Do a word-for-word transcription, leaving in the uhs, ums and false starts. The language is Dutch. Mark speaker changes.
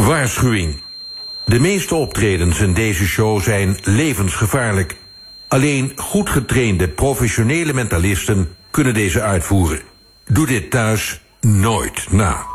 Speaker 1: Waarschuwing. De meeste optredens in deze show zijn levensgevaarlijk. Alleen goed getrainde professionele mentalisten kunnen deze uitvoeren. Doe dit thuis nooit na.